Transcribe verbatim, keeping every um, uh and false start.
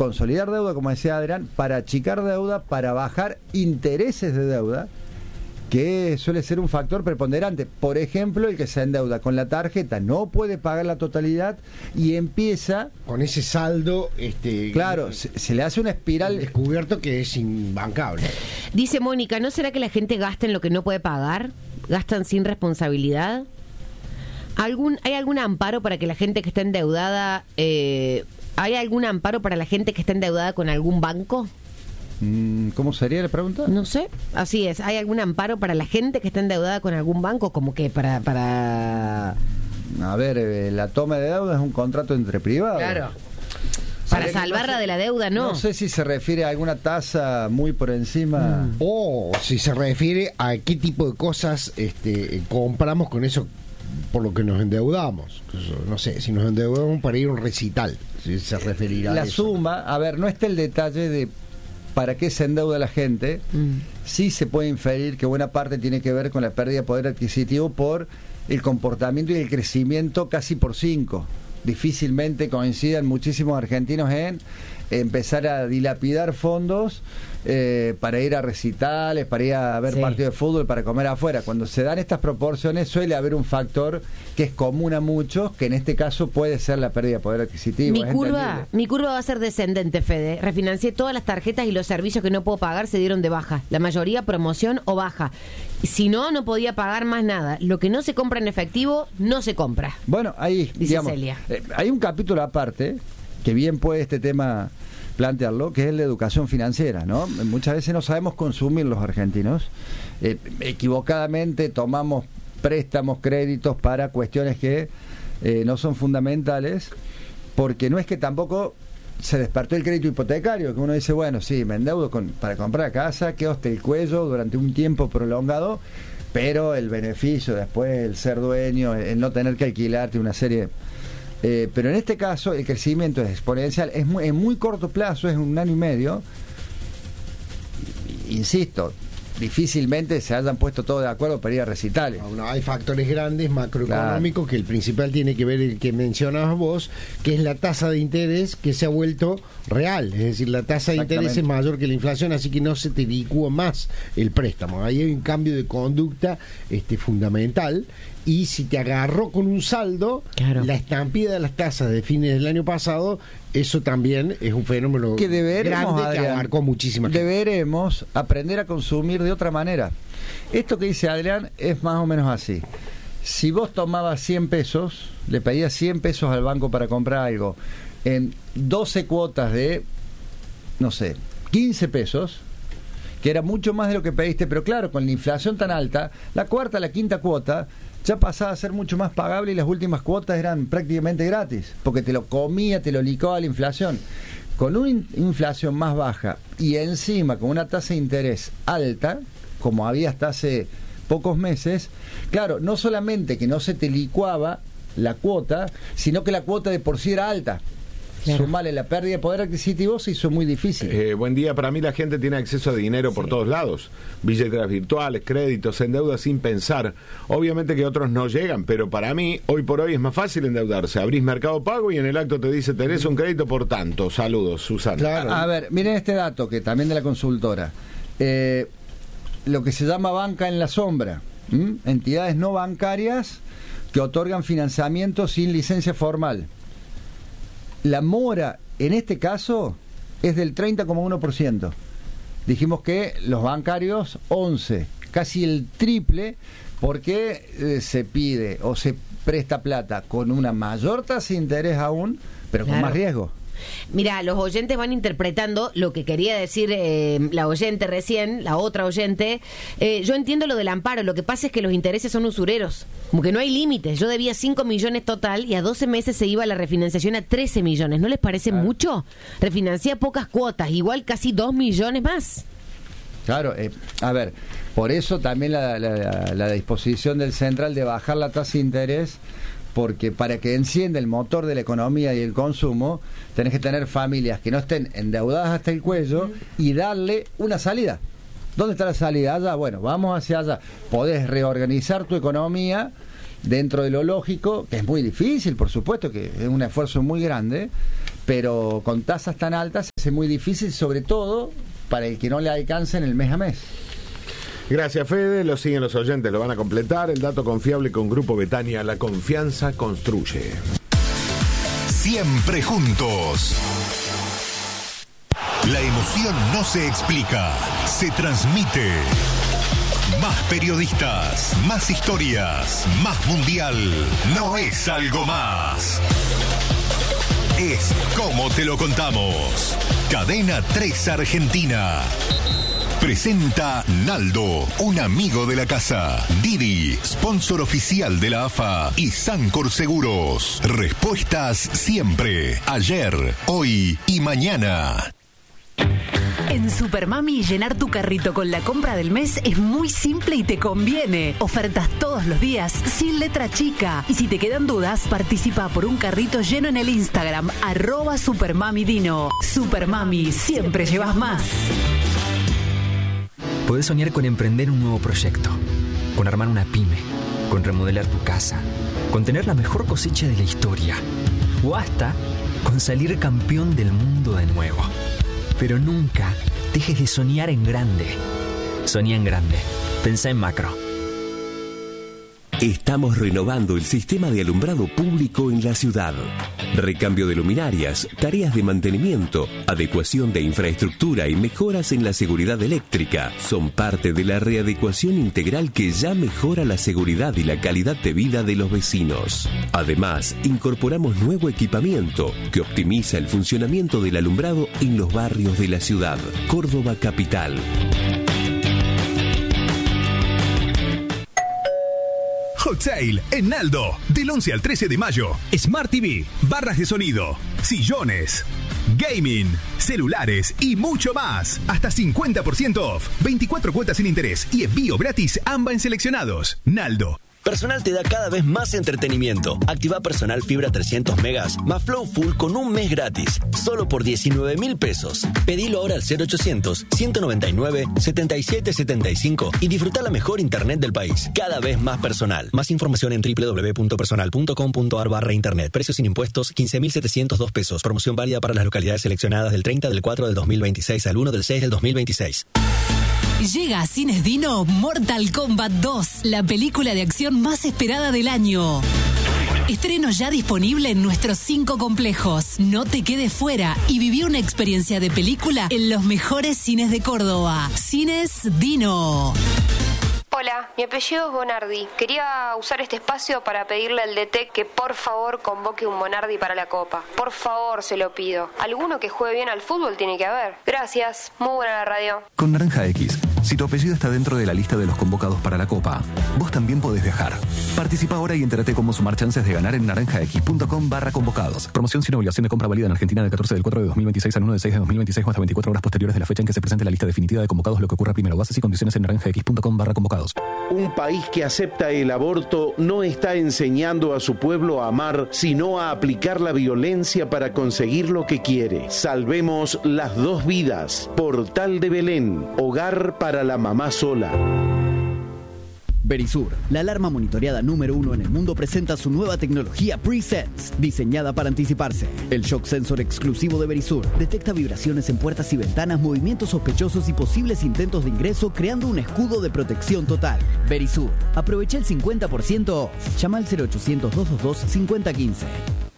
consolidar deuda, como decía Adrián, para achicar deuda, para bajar intereses de deuda, que suele ser un factor preponderante. Por ejemplo, el que se endeuda con la tarjeta no puede pagar la totalidad y empieza... Con ese saldo... este Claro, se, se le hace una espiral... descubierto que es imbancable. Dice Mónica, ¿no será que la gente gasta en lo que no puede pagar? ¿Gastan sin responsabilidad? ¿Algún, ¿Hay algún amparo para que la gente que está endeudada... Eh, ¿Hay algún amparo para la gente que está endeudada con algún banco? ¿Cómo sería la pregunta? No sé, así es. ¿Hay algún amparo para la gente que está endeudada con algún banco? ¿Como que para...? para... A ver, eh, la toma de deuda es un contrato entre privados. Claro. Para salvarla de la deuda, ¿no? No sé si se refiere a alguna tasa muy por encima. Mm. O si se refiere a qué tipo de cosas este, compramos con eso por lo que nos endeudamos. No sé, si nos endeudamos para ir a un recital, si se referirá la a eso. suma, a ver, no está el detalle de para qué se endeuda la gente. Mm. Sí se puede inferir que buena parte tiene que ver con la pérdida de poder adquisitivo por el comportamiento y el crecimiento casi por cinco. Difícilmente coincidan muchísimos argentinos en empezar a dilapidar fondos eh, para ir a recitales, para ir a ver sí. partidos de fútbol, para comer afuera. Cuando se dan estas proporciones suele haber un factor que es común a muchos, que en este caso puede ser la pérdida de poder adquisitivo. Mi curva, mi curva va a ser descendente, Fede. Refinancié todas las tarjetas y los servicios que no puedo pagar se dieron de baja. La mayoría promoción o baja. Si no, no podía pagar más nada. Lo que no se compra en efectivo, no se compra. Bueno, ahí, dice digamos, Celia. Eh, hay un capítulo aparte que bien puede este tema plantearlo, que es la educación financiera, ¿no? Muchas veces no sabemos consumir los argentinos. Eh, equivocadamente tomamos préstamos, créditos para cuestiones que eh, no son fundamentales, porque no es que tampoco se despertó el crédito hipotecario, que uno dice, bueno, sí, me endeudo con, para comprar casa, quedo hasta el cuello durante un tiempo prolongado, pero el beneficio después, el ser dueño, el no tener que alquilarte una serie... Eh, pero en este caso el crecimiento es exponencial, es muy, en muy corto plazo, es un año y medio. Insisto, difícilmente se hayan puesto todos de acuerdo para ir a recitales. No, no, hay factores grandes macroeconómicos, claro, que el principal tiene que ver el que mencionabas vos, que es la tasa de interés que se ha vuelto real, es decir, la tasa de interés es mayor que la inflación, así que no se te licúa más el préstamo. Ahí hay un cambio de conducta este, fundamental. Y si te agarró con un saldo, claro, la estampida de las tasas de fines del año pasado, eso también es un fenómeno que deberemos, grande, Adrián, que abarcó muchísima gente. Deberemos aprender a consumir de otra manera. Esto que dice Adrián es más o menos así. Si vos tomabas cien pesos, le pedías cien pesos al banco para comprar algo, en doce cuotas de, no sé, quince pesos, que era mucho más de lo que pediste, pero claro, con la inflación tan alta, la cuarta, la quinta cuota ya pasaba a ser mucho más pagable y las últimas cuotas eran prácticamente gratis, porque te lo comía, te lo licuaba la inflación. Con una in- inflación más baja y encima con una tasa de interés alta, como había hasta hace pocos meses, claro, no solamente que no se te licuaba la cuota, sino que la cuota de por sí era alta. Claro. Sumarle la pérdida de poder adquisitivo se hizo muy difícil. Eh, buen día, para mí la gente tiene acceso a dinero sí. por todos lados, billeteras virtuales, créditos, se endeuda sin pensar. Obviamente que otros no llegan, pero para mí, hoy por hoy es más fácil endeudarse. Abrís Mercado Pago y en el acto te dice, tenés un crédito por tanto. Saludos, Susana. Claro. A, a ver, miren este dato que también de la consultora. Eh, lo que se llama banca en la sombra, ¿m? Entidades no bancarias que otorgan financiamiento sin licencia formal. La mora, en este caso, es del treinta coma uno por ciento. Dijimos que los bancarios, once, casi el triple, porque eh, se pide o se presta plata con una mayor tasa de interés aún, pero con claro. más riesgo. Mira, los oyentes van interpretando lo que quería decir eh, la oyente recién, la otra oyente. Eh, yo entiendo lo del amparo, lo que pasa es que los intereses son usureros, como que no hay límites. Yo debía cinco millones total y a doce meses se iba la refinanciación a trece millones. ¿No les parece claro. mucho? Refinancié a pocas cuotas, igual casi dos millones más. Claro, eh, a ver, por eso también la, la, la disposición del Central de bajar la tasa de interés, porque para que encienda el motor de la economía y el consumo, tenés que tener familias que no estén endeudadas hasta el cuello y darle una salida. ¿Dónde está la salida? Allá, bueno, vamos hacia allá. Podés reorganizar tu economía dentro de lo lógico, que es muy difícil, por supuesto, que es un esfuerzo muy grande, pero con tasas tan altas es muy difícil, sobre todo para el que no le alcance en el mes a mes. Gracias, Fede. Lo siguen los oyentes, lo van a completar. El dato confiable con Grupo Betania, la confianza construye. Siempre juntos. La emoción no se explica, se transmite. Más periodistas, más historias, más mundial. No es algo más. Es como te lo contamos. Cadena tres Argentina. Presenta Naldo, un amigo de la casa. Didi, sponsor oficial de la A F A. Y Sancor Seguros. Respuestas siempre. Ayer, hoy y mañana. En Supermami, llenar tu carrito con la compra del mes es muy simple y te conviene. Ofertas todos los días, sin letra chica. Y si te quedan dudas, participa por un carrito lleno en el Instagram, arroba Supermamidino. Supermami, siempre llevas más. Podés soñar con emprender un nuevo proyecto, con armar una pyme, con remodelar tu casa, con tener la mejor cosecha de la historia, o hasta con salir campeón del mundo de nuevo. Pero nunca dejes de soñar en grande. Soñá en grande. Pensá en macro. Estamos renovando el sistema de alumbrado público en la ciudad. Recambio de luminarias, tareas de mantenimiento, adecuación de infraestructura y mejoras en la seguridad eléctrica son parte de la readecuación integral que ya mejora la seguridad y la calidad de vida de los vecinos. Además, incorporamos nuevo equipamiento que optimiza el funcionamiento del alumbrado en los barrios de la ciudad. Córdoba Capital. Hot Sale en Naldo, del once al trece de mayo. Smart T V, barras de sonido, sillones, gaming, celulares y mucho más. Hasta cincuenta por ciento off, veinticuatro cuotas sin interés y envío gratis AMBA en seleccionados. Naldo. Personal te da cada vez más entretenimiento. Activa Personal Fibra trescientos megas más Flow Full con un mes gratis. Solo por diecinueve mil pesos. Pedilo ahora al cero ochocientos, ciento noventa y nueve, setenta y siete setenta y cinco y disfruta la mejor internet del país. Cada vez más personal. Más información en doble u doble u doble u punto personal punto com punto a r barra internet. Precios sin impuestos, quince mil setecientos dos pesos. Promoción válida para las localidades seleccionadas del treinta del cuatro del dos mil veintiséis al uno del seis del dos mil veintiséis. Llega a Cines Dino Mortal Kombat dos, la película de acción más esperada del año. Estreno ya disponible en nuestros cinco complejos. No te quedes fuera y viví una experiencia de película en los mejores cines de Córdoba. Cines Dino. Hola, mi apellido es Bonardi. Quería usar este espacio para pedirle al D T que por favor convoque un Bonardi para la Copa. Por favor, se lo pido. Alguno que juegue bien al fútbol tiene que haber. Gracias, muy buena la radio. Con Naranja X, si tu apellido está dentro de la lista de los convocados para la Copa, vos también podés viajar. Participa ahora y entérate cómo sumar chances de ganar en naranjax.com barra convocados. Promoción sin obligación de compra válida en Argentina del catorce del cuatro de dos mil veintiséis al uno del seis de dos mil veintiséis o hasta veinticuatro horas posteriores de la fecha en que se presente la lista definitiva de convocados, lo que ocurra primero. Bases y condiciones en naranjax.com barra convocados. Un país que acepta el aborto no está enseñando a su pueblo a amar, sino a aplicar la violencia para conseguir lo que quiere. Salvemos las dos vidas. Portal de Belén, hogar para la mamá sola. Verisur, la alarma monitoreada número uno en el mundo, presenta su nueva tecnología Pre-Sense, diseñada para anticiparse. El shock sensor exclusivo de Verisur detecta vibraciones en puertas y ventanas, movimientos sospechosos y posibles intentos de ingreso, creando un escudo de protección total. Verisur, aprovecha el cincuenta por ciento off. Llama al cero ochocientos, doscientos veintidós, cincuenta quince.